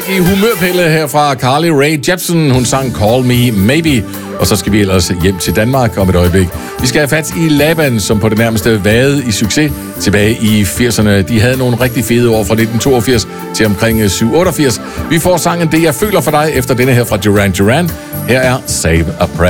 i humørpille her fra Carly Rae Jepsen. Hun sang Call Me Maybe. Og så skal vi ellers hjem til Danmark om et øjeblik. Vi skal have fat i Laban, som på det nærmeste vade i succes tilbage i 80'erne. De havde nogle rigtig fede år fra 1982 til omkring 788. Vi får sangen Det Jeg Føler For Dig efter denne her fra Duran Duran. Her er Save a Prayer.